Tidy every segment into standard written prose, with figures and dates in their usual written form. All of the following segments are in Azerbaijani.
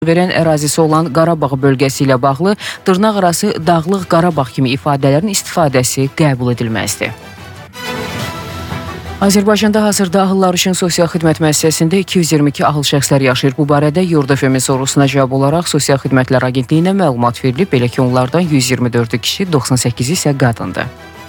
verən ərazisi olan Qarabağ bölgəsi ilə bağlı dırnaqarası Dağlıq Qarabağ kimi ifadələrin istifadəsi qəbul edilməzdir. Azərbaycanda hazırda ahıllar üçün sosial xidmət müəssisəsində 222 ahıl şəxslər yaşayır. Bu barədə Yurd FM sorğusuna cavab olaraq Sosial Xidmətlər Agentliyinə məlumat verilib. Belə ki, onlardan 124 kişi, 98 isə qadındır.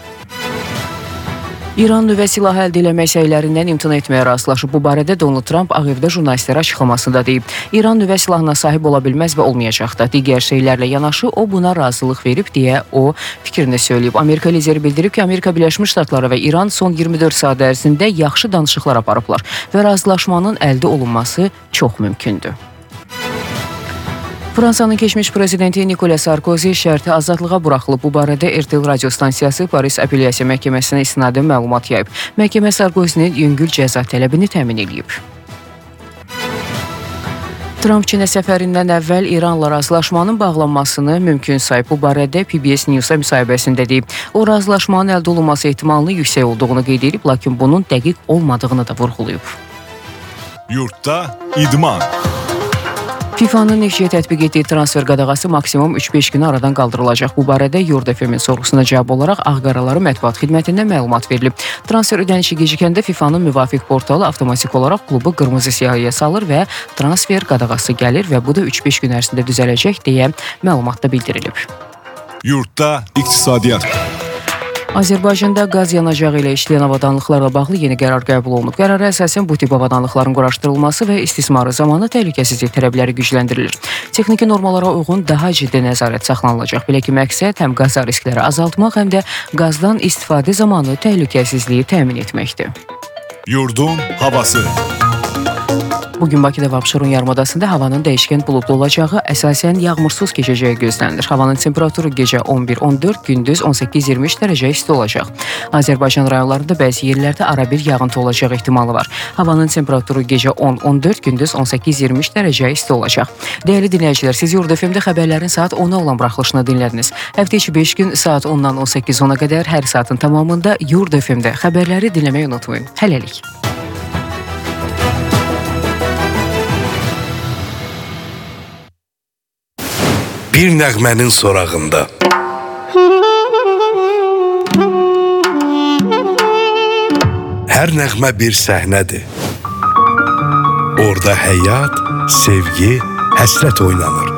İran nüvə silahı əldə eləmək səylərindən imtina etməyə razılaşıb. Bu barədə Donald Trump Ağ Evdə jurnalistlərə açıqlamasında deyib. İran nüvə silahına sahib ola bilməz və olmayacaq da. Digər şeylərlə yanaşı o buna razılıq verib deyə o fikrini söyləyib. Amerika lideri bildirib ki, Amerika Birləşmiş Ştatları və İran son 24 saat ərzində yaxşı danışıqlar aparıblar və razılaşmanın əldə olunması çox mümkündür. Fransanın keçmiş prezidenti Nicolas Sarkozy şərti azadlığa buraxılıb. Bu barədə RTL radio stansiyası Paris Apellyasiya Məhkəməsinə istinadən məlumat yayıb. Məhkəmə Sarkozy'nin yüngül cəza tələbini təmin edib. Trump Çinə səfərindən əvvəl İranla razılaşmanın bağlanmasını mümkün sayıb. Bu barədə PBS News-a müsahibəsində deyib. O, razılaşmanın əldə olunması ehtimalının yüksək olduğunu qeyd edib, lakin bunun dəqiq olmadığını da vurğulayıb. Yurtda idman. FIFA-nın Neftçiyə tətbiq etdiyi transfer qadağası maksimum 3-5 günü aradan qaldırılacaq. Bu barədə Yurd FM sorğusuna cavab olaraq Ağqaraları mətbuat xidmətindən məlumat verilib. Transfer ödənişi gecikəndə FIFA-nın müvafiq portalı avtomatik olaraq klubu qırmızı siyahıya salır və transfer qadağası gəlir və bu da 3-5 gün ərzində düzələcək deyə məlumatda bildirilib. Yurtda iqtisadiyyat. Azərbaycanda qaz yanacağı ilə işləyən avadanlıqlarla bağlı yeni qərar qəbul olunub. Qərara əsasən bu tip avadanlıqların quraşdırılması və istismarı zamanı təhlükəsizlik tələbləri gücləndirilir. Texniki normalara uyğun daha ciddi nəzarət saxlanılacaq. Belə ki, məqsəd həm qaza riskləri azaltmaq, həm də qazdan istifadə zamanı təhlükəsizliyi təmin etməkdir. Yurdun havası. Bugün Bakıda və Abşeron yarımadasında havanın dəyişkən buludlu olacağı, əsasən yağmursuz keçəcəyi gözlənilir. Havanın temperaturu gecə 11-14, gündüz 18-23 dərəcə isti olacaq. Azərbaycan rayonlarında bəzi yerlərdə arabir yağıntı olacağı ehtimalı var. Havanın temperaturu gecə 10-14, gündüz 18-23 dərəcə isti olacaq. Dəyərli dinləyicilər, siz Yurd FM-də xəbərlərin saat 10-a olan buraxılışını dinlədiniz. Həftə içi 5 gün saat 10-dan 18-10-a qədər hər saatın tamamında Yurd FM-də xəbərləri dinləməyi unutmayın. Hələlik. Bir nəğmənin sorağında. Hər nəğmə bir səhnədir. Orada həyat, sevgi, həsrət oynanır.